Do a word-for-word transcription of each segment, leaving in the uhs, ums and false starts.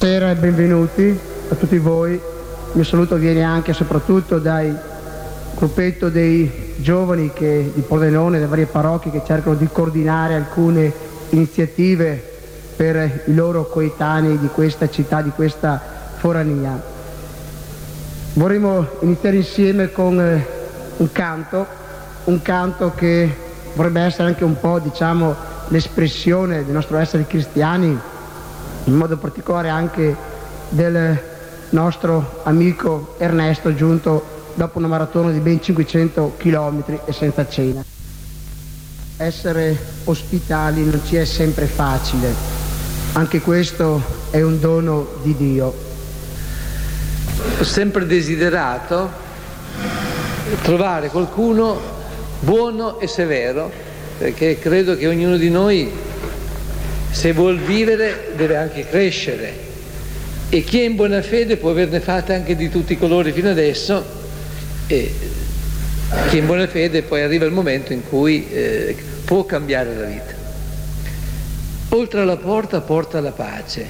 Buonasera e benvenuti a tutti voi. Il mio saluto viene anche e soprattutto dal gruppetto dei giovani che, di Pordenone, delle varie parrocchie, che cercano di coordinare alcune iniziative per i loro coetanei di questa città, di questa forania. Vorremmo iniziare insieme con eh, un canto, un canto che vorrebbe essere anche un po', diciamo, l'espressione del nostro essere cristiani, in modo particolare anche del nostro amico Ernesto, giunto dopo una maratona di ben cinquecento chilometri e senza cena. Essere ospitali non ci è sempre facile, anche questo è un dono di Dio. Ho sempre desiderato trovare qualcuno buono e severo, perché credo che ognuno di noi, se vuol vivere, deve anche crescere, e chi è in buona fede può averne fatte anche di tutti i colori fino adesso, e chi è in buona fede poi arriva il momento in cui eh, può cambiare la vita. Oltre alla porta porta la pace.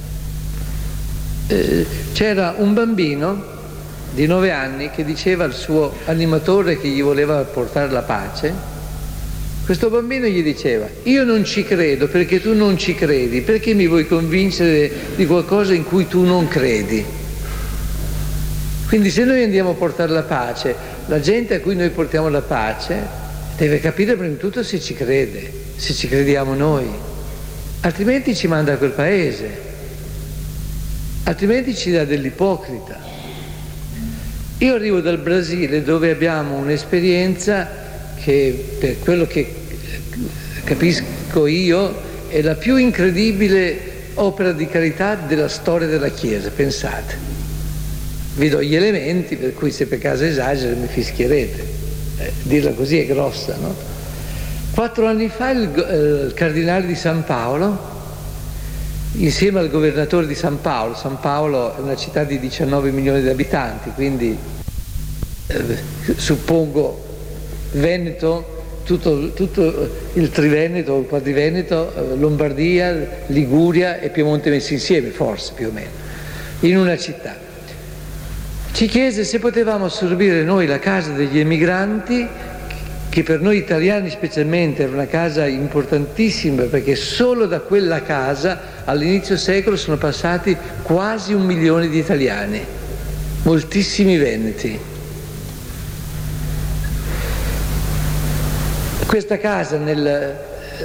Eh, c'era un bambino di nove anni che diceva al suo animatore che gli voleva portare la pace. Questo bambino gli diceva: io non ci credo perché tu non ci credi, perché mi vuoi convincere di qualcosa in cui tu non credi? Quindi se noi andiamo a portare la pace, la gente a cui noi portiamo la pace deve capire prima di tutto se ci crede, se ci crediamo noi, altrimenti ci manda a quel paese, altrimenti ci dà dell'ipocrita. Io arrivo dal Brasile, dove abbiamo un'esperienza che, per quello che capisco io, è la più incredibile opera di carità della storia della Chiesa. Pensate, vi do gli elementi per cui, se per caso esagero, mi fischierete. Eh, dirla così è grossa, no? Quattro anni fa il, eh, il cardinale di San Paolo, insieme al governatore di San Paolo — San Paolo è una città di diciannove milioni di abitanti, quindi eh, suppongo Veneto, tutto, tutto il Triveneto, il Quadriveneto, Lombardia, Liguria e Piemonte messi insieme, forse più o meno, in una città. Ci chiese se potevamo assorbire noi la casa degli emigranti, che per noi italiani specialmente era una casa importantissima, perché solo da quella casa all'inizio secolo sono passati quasi un milione di italiani, moltissimi veneti. Questa casa nel,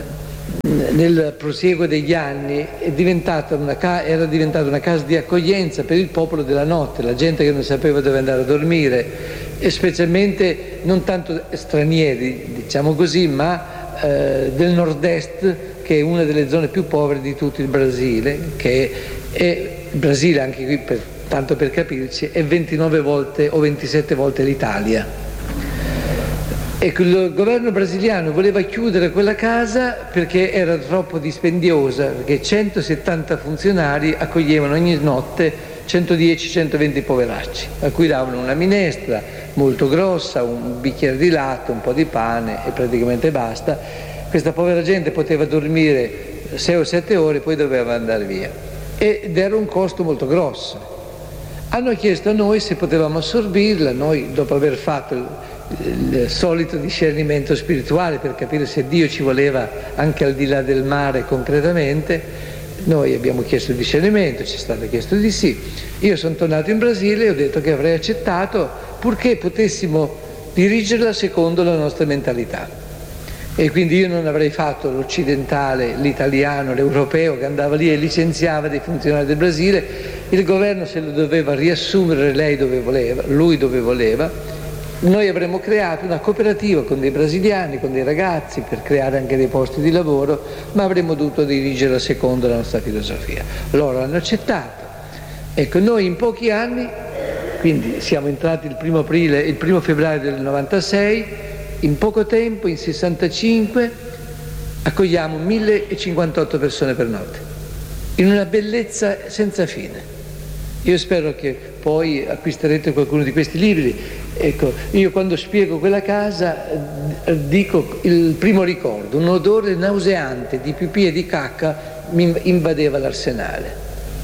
nel prosieguo degli anni è diventata una, era diventata una casa di accoglienza per il popolo della notte, la gente che non sapeva dove andare a dormire, e specialmente non tanto stranieri, diciamo così, ma eh, del nord-est, che è una delle zone più povere di tutto il Brasile, che è, è il Brasile, anche qui per, tanto per capirci, è ventinove volte o ventisette volte l'Italia. E il governo brasiliano voleva chiudere quella casa perché era troppo dispendiosa, perché centosettanta funzionari accoglievano ogni notte centodieci centoventi poveracci, a cui davano una minestra molto grossa, un bicchiere di latte, un po' di pane e praticamente basta. Questa povera gente poteva dormire sei o sette ore, poi doveva andare via, ed era un costo molto grosso. Hanno chiesto a noi se potevamo assorbirla. Noi, dopo aver fatto il il solito discernimento spirituale per capire se Dio ci voleva anche al di là del mare concretamente, noi abbiamo chiesto il discernimento, ci è stato chiesto di sì. Io sono tornato in Brasile e ho detto che avrei accettato, purché potessimo dirigerla secondo la nostra mentalità. E quindi io non avrei fatto l'occidentale, l'italiano, l'europeo che andava lì e licenziava dei funzionari del Brasile. Il governo se lo doveva riassumere lei dove voleva, lui dove voleva. Noi avremmo creato una cooperativa con dei brasiliani, con dei ragazzi, per creare anche dei posti di lavoro, ma avremmo dovuto dirigere secondo la nostra filosofia. Loro hanno accettato. Ecco, noi in pochi anni, quindi siamo entrati il primo aprile, il primo febbraio del novantasei, in poco tempo, in sessantacinque, accogliamo millecinquantotto persone per notte, in una bellezza senza fine. Io spero che poi acquisterete qualcuno di questi libri. Ecco, io quando spiego quella casa eh, dico il primo ricordo: un odore nauseante di pipì e di cacca mi invadeva l'arsenale.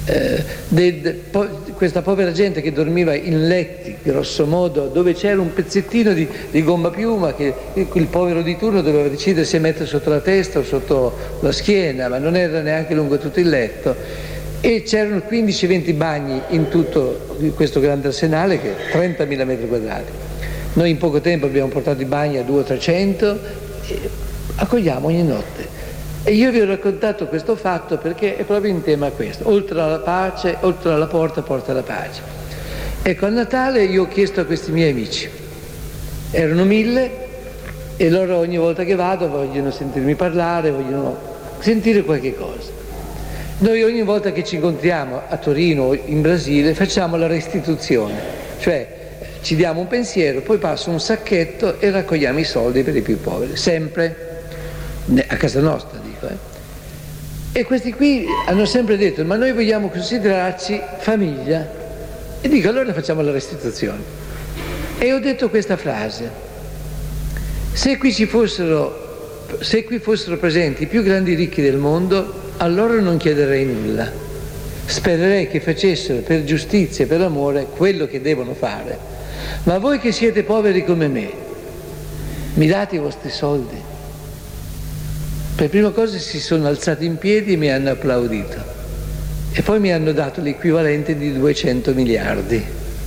eh, de, de, po, questa povera gente che dormiva in letti, grosso modo, dove c'era un pezzettino di, di gomma piuma che il, il povero di turno doveva decidere se mettere sotto la testa o sotto la schiena, ma non era neanche lungo tutto il letto. E c'erano quindici venti bagni in tutto questo grande arsenale che è trentamila metri quadrati. Noi in poco tempo abbiamo portato i bagni a duecento o trecento e accogliamo ogni notte. E io vi ho raccontato questo fatto perché è proprio in tema questo: oltre alla pace, oltre alla porta, porta la pace. Ecco, a Natale io ho chiesto a questi miei amici, erano mille, e loro ogni volta che vado vogliono sentirmi parlare, vogliono sentire qualche cosa. Noi ogni volta che ci incontriamo a Torino o in Brasile facciamo la restituzione, cioè ci diamo un pensiero, poi passo un sacchetto e raccogliamo i soldi per i più poveri, sempre a casa nostra, dico. Eh. E questi qui hanno sempre detto: ma noi vogliamo considerarci famiglia. E dico: allora facciamo la restituzione. E ho detto questa frase: se qui ci fossero, se qui fossero presenti i più grandi ricchi del mondo, a loro non chiederei nulla, spererei che facessero per giustizia e per amore quello che devono fare. Ma voi che siete poveri come me, mi date i vostri soldi? Per prima cosa si sono alzati in piedi e mi hanno applaudito, e poi mi hanno dato l'equivalente di duecento miliardi.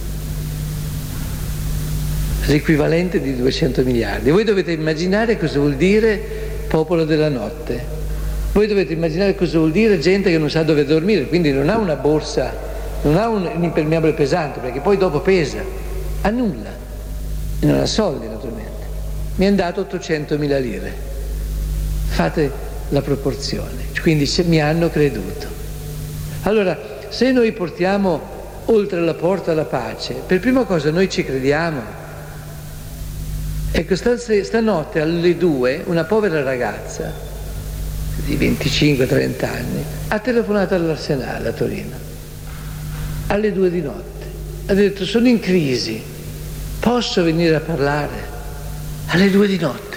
L'equivalente di duecento miliardi. Voi dovete immaginare cosa vuol dire popolo della notte. Voi dovete immaginare cosa vuol dire gente che non sa dove dormire, quindi non ha una borsa, non ha un, un impermeabile pesante, perché poi dopo pesa, ha nulla, e non ha soldi naturalmente. Mi hanno dato ottocentomila lire, fate la proporzione, quindi mi hanno creduto. Allora, se noi portiamo oltre la porta la pace, per prima cosa noi ci crediamo. Ecco, stanotte alle due una povera ragazza di venticinque trenta anni ha telefonato all'Arsenale a Torino alle due di notte, ha detto: sono in crisi, posso venire a parlare? Alle due di notte.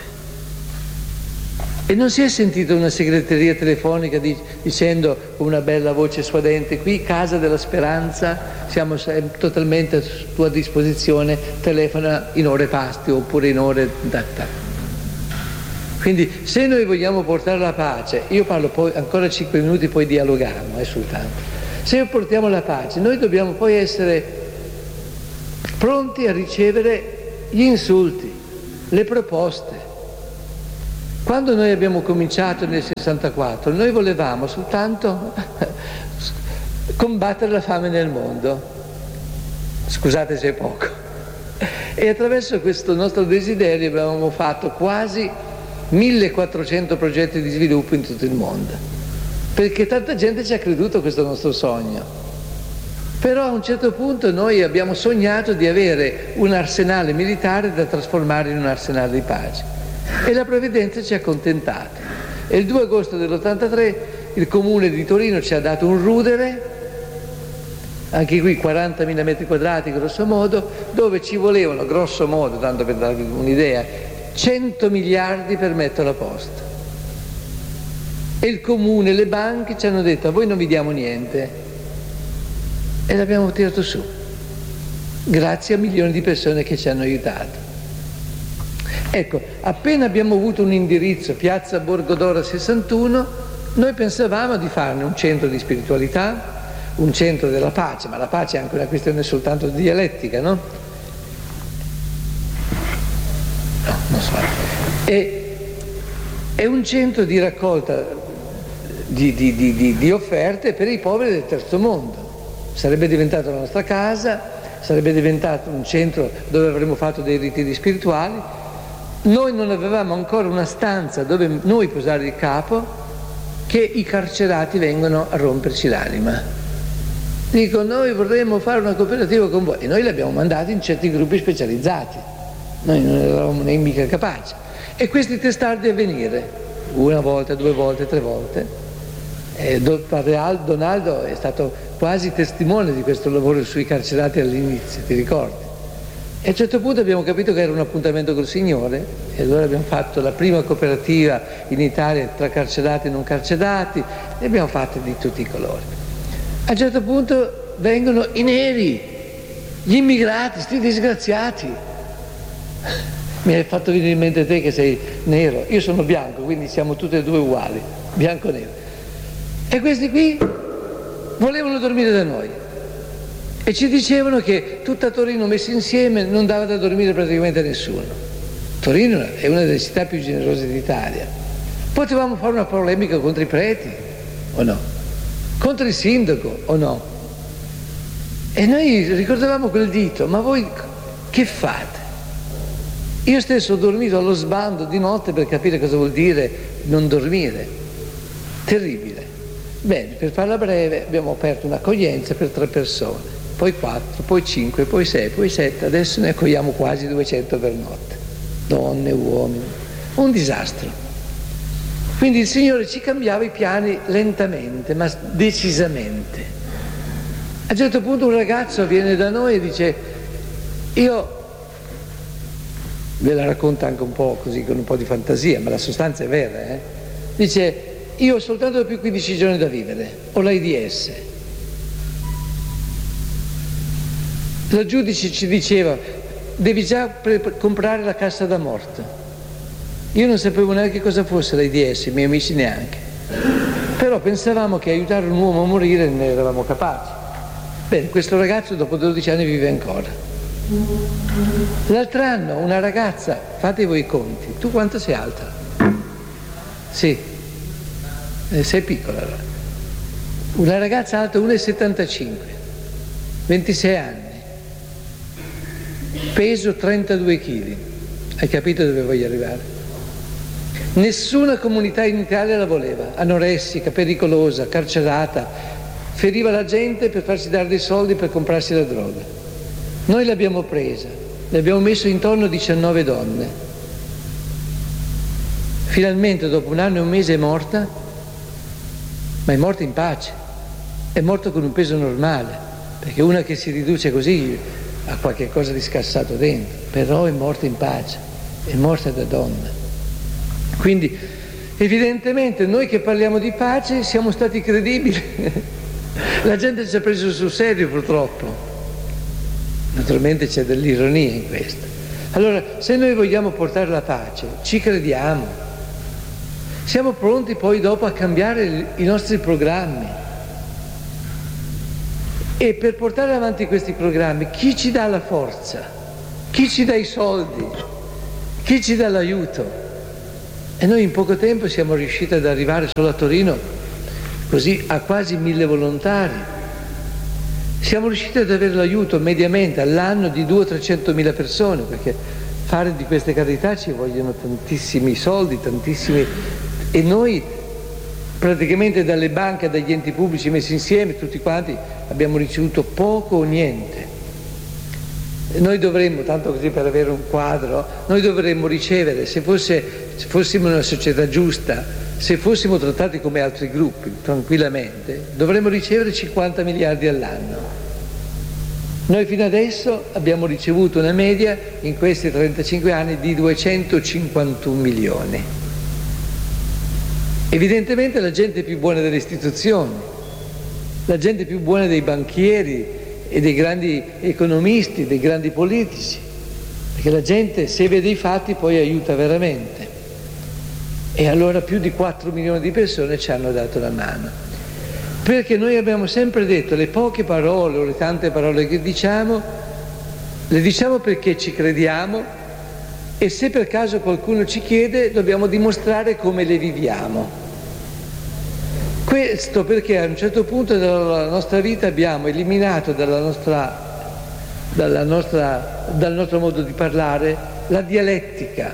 E non si è sentito una segreteria telefonica di, dicendo con una bella voce suadente: qui Casa della Speranza, siamo totalmente a tua disposizione, telefona in ore pasti oppure in ore data. Quindi se noi vogliamo portare la pace, io parlo poi ancora cinque minuti, poi dialoghiamo, eh, soltanto. Se portiamo la pace, noi dobbiamo poi essere pronti a ricevere gli insulti, le proposte. Quando noi abbiamo cominciato nel sessantaquattro, noi volevamo soltanto combattere la fame nel mondo. Scusate se è poco. E attraverso questo nostro desiderio abbiamo fatto quasi millequattrocento progetti di sviluppo in tutto il mondo, perché tanta gente ci ha creduto a questo nostro sogno. Però a un certo punto noi abbiamo sognato di avere un arsenale militare da trasformare in un arsenale di pace, e la provvidenza ci ha accontentato. E il due agosto dell'ottantatré il comune di Torino ci ha dato un rudere, anche qui quarantamila metri quadrati grosso modo, dove ci volevano, grosso modo, tanto per darvi un'idea, cento miliardi per metterlo a posto. E il comune e le banche ci hanno detto: a voi non vi diamo niente, e l'abbiamo tirato su, grazie a milioni di persone che ci hanno aiutato. Ecco, appena abbiamo avuto un indirizzo, piazza Borgodora sessantuno, noi pensavamo di farne un centro di spiritualità, un centro della pace, ma la pace è anche una questione soltanto di dialettica, no? No, non so. E, è un centro di raccolta di, di, di, di, di offerte per i poveri del terzo mondo. Sarebbe diventata la nostra casa, sarebbe diventato un centro dove avremmo fatto dei ritiri spirituali. Noi non avevamo ancora una stanza dove noi posare il capo, che i carcerati vengono a romperci l'anima. Dico: noi vorremmo fare una cooperativa con voi, e noi li abbiamo mandati in certi gruppi specializzati, noi non eravamo neanche mica capaci. E questi testardi a venire una volta, due volte, tre volte. E Donaldo è stato quasi testimone di questo lavoro sui carcerati all'inizio, ti ricordi? E a un certo punto abbiamo capito che era un appuntamento col Signore, e allora abbiamo fatto la prima cooperativa in Italia tra carcerati e non carcerati, ne abbiamo fatte di tutti i colori. A un certo punto vengono i neri, gli immigrati, sti disgraziati. Mi hai fatto venire in mente te che sei nero, io sono bianco, quindi siamo tutti e due uguali, bianco e nero. E questi qui volevano dormire da noi e ci dicevano che tutta Torino messa insieme non dava da dormire praticamente a nessuno. Torino è una delle città più generose d'Italia. Potevamo fare una polemica contro i preti o no? Contro il sindaco o no? E noi ricordavamo quel dito, ma voi che fate? Io stesso ho dormito allo sbando di notte per capire cosa vuol dire non dormire. Terribile. Bene, per farla breve abbiamo aperto un'accoglienza per tre persone, poi quattro, poi cinque, poi sei, poi sette, adesso ne accogliamo quasi duecento per notte, donne, uomini, un disastro. Quindi il Signore ci cambiava i piani lentamente, ma decisamente. A un certo punto un ragazzo viene da noi e dice, io, ve la racconta anche un po' così con un po' di fantasia, ma la sostanza è vera, eh? Dice, io ho soltanto più quindici giorni da vivere, ho l'AIDS. La giudice ci diceva, devi già pre- comprare la cassa da morte. Io non sapevo neanche cosa fosse l'AIDS, i miei amici neanche. Però pensavamo che aiutare un uomo a morire ne eravamo capaci. Bene, questo ragazzo dopo dodici anni vive ancora. L'altro anno una ragazza, fate voi i conti, tu quanto sei alta? Sì, eh, sei piccola allora. Una ragazza alta uno virgola settantacinque, ventisei anni, peso trentadue chili, hai capito dove voglio arrivare? Nessuna comunità in Italia la voleva, anoressica, pericolosa, carcerata, feriva la gente per farsi dare dei soldi per comprarsi la droga. Noi l'abbiamo presa, le abbiamo messo intorno diciannove donne. Finalmente dopo un anno e un mese è morta, ma è morta in pace, è morta con un peso normale, perché una che si riduce così ha qualche cosa di scassato dentro, però è morta in pace, è morta da donna. Quindi evidentemente noi che parliamo di pace siamo stati credibili. La gente ci ha preso sul serio purtroppo. Naturalmente c'è dell'ironia in questo. Allora, se noi vogliamo portare la pace, ci crediamo. Siamo pronti poi dopo a cambiare i nostri programmi. E per portare avanti questi programmi, chi ci dà la forza? Chi ci dà i soldi? Chi ci dà l'aiuto? E noi in poco tempo siamo riusciti ad arrivare solo a Torino così a quasi mille volontari. Siamo riusciti ad avere l'aiuto mediamente all'anno di duecento trecentomila persone, perché fare di queste carità ci vogliono tantissimi soldi, tantissimi, e noi praticamente dalle banche, dagli enti pubblici messi insieme, tutti quanti abbiamo ricevuto poco o niente. Noi dovremmo, tanto così per avere un quadro, noi dovremmo ricevere, se, fosse, se fossimo una società giusta, se fossimo trattati come altri gruppi, tranquillamente, dovremmo ricevere cinquanta miliardi all'anno. Noi fino adesso abbiamo ricevuto una media, in questi trentacinque anni, di duecentocinquantuno milioni. Evidentemente la gente più buona delle istituzioni, la gente più buona dei banchieri e dei grandi economisti, dei grandi politici, perché la gente, se vede i fatti, poi aiuta veramente. E allora più di quattro milioni di persone ci hanno dato la mano. Perché noi abbiamo sempre detto, le poche parole o le tante parole che diciamo, le diciamo perché ci crediamo, e se per caso qualcuno ci chiede, dobbiamo dimostrare come le viviamo. Questo perché a un certo punto della nostra vita abbiamo eliminato dalla nostra, dalla nostra, dal nostro modo di parlare la dialettica,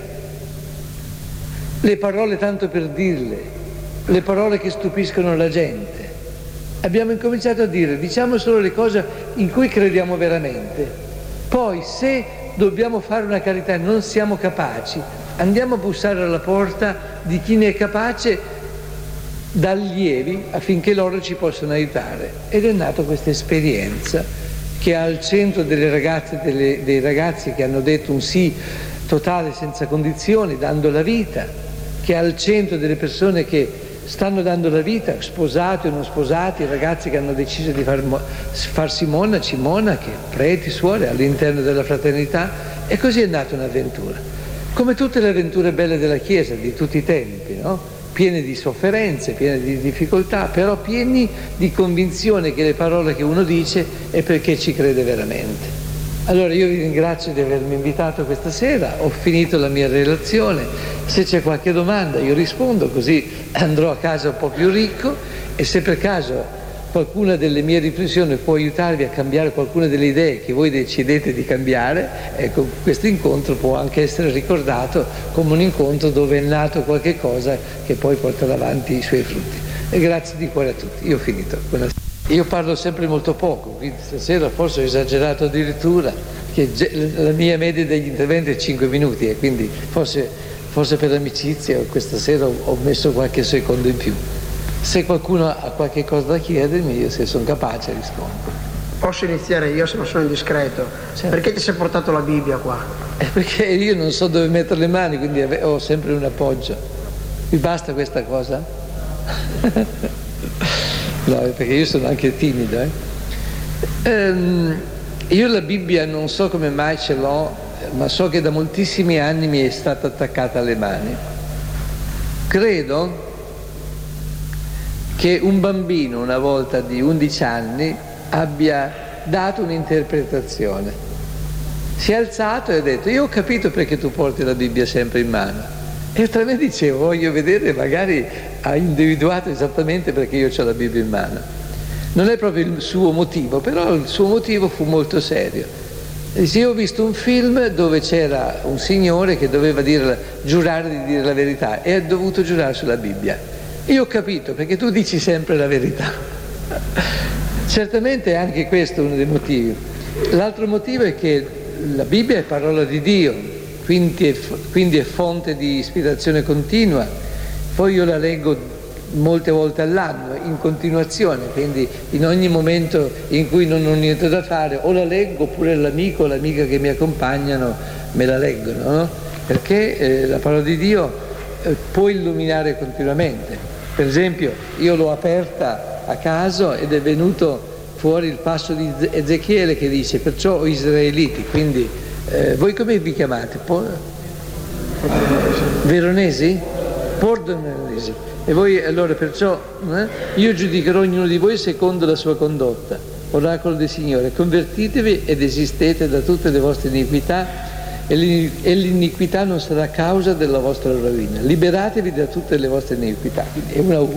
le parole tanto per dirle, le parole che stupiscono la gente. Abbiamo incominciato a dire, diciamo solo le cose in cui crediamo veramente. Poi se dobbiamo fare una carità e non siamo capaci, andiamo a bussare alla porta di chi ne è capace, da allievi, affinché loro ci possano aiutare. Ed è nata questa esperienza che ha al centro delle ragazze e delle, dei ragazzi che hanno detto un sì totale senza condizioni, dando la vita, che ha al centro delle persone che stanno dando la vita, sposati o non sposati, ragazzi che hanno deciso di far, farsi monaci, monache, preti, suore all'interno della fraternità, e così è nata un'avventura. Come tutte le avventure belle della Chiesa di tutti i tempi, no? Piene di sofferenze, piene di difficoltà, però pieni di convinzione che le parole che uno dice è perché ci crede veramente. Allora io vi ringrazio di avermi invitato questa sera, ho finito la mia relazione, se c'è qualche domanda io rispondo, così andrò a casa un po' più ricco, e se per caso qualcuna delle mie riflessioni può aiutarvi a cambiare qualcuna delle idee che voi decidete di cambiare, ecco, questo incontro può anche essere ricordato come un incontro dove è nato qualche cosa che poi porta avanti i suoi frutti. E grazie di cuore a tutti. Io ho finito. Buonasera. Io parlo sempre molto poco, quindi stasera forse ho esagerato addirittura, che la mia media degli interventi è cinque minuti, e quindi forse, forse per amicizia questa sera ho messo qualche secondo in più. Se qualcuno ha qualche cosa da chiedermi, io se sono capace rispondo. Posso iniziare io se non sono indiscreto? Certo. Perché ti sei portato la Bibbia qua? È perché io non so dove mettere le mani, quindi ho sempre un appoggio. Vi basta questa cosa? No, perché io sono anche timido. Eh? Ehm, io la Bibbia non so come mai ce l'ho, ma so che da moltissimi anni mi è stata attaccata alle mani. Credo che un bambino una volta di undici anni abbia dato un'interpretazione, si è alzato e ha detto: io ho capito perché tu porti la Bibbia sempre in mano. E tra me dicevo, voglio vedere, magari ha individuato esattamente perché io ho la Bibbia in mano. Non è proprio il suo motivo, però il suo motivo fu molto serio. Dice: io ho visto un film dove c'era un signore che doveva dire, giurare di dire la verità, e ha dovuto giurare sulla Bibbia. Io ho capito perché tu dici sempre la verità. Certamente è anche questo uno dei motivi. L'altro motivo è che la Bibbia è parola di Dio, quindi è, quindi è fonte di ispirazione continua. Poi io la leggo molte volte all'anno in continuazione, quindi in ogni momento in cui non ho niente da fare o la leggo, oppure l'amico o l'amica che mi accompagnano me la leggono, no? Perché eh, la parola di Dio eh, può illuminare continuamente. Per esempio, io l'ho aperta a caso ed è venuto fuori il passo di Ezechiele che dice: perciò o israeliti, quindi eh, voi come vi chiamate? Po- Veronesi? Pordenonesi. E voi allora perciò eh, io giudicherò ognuno di voi secondo la sua condotta. Oracolo del Signore: convertitevi ed esistete da tutte le vostre iniquità, e l'iniquità non sarà causa della vostra rovina. Liberatevi da tutte le vostre iniquità. Quindi è una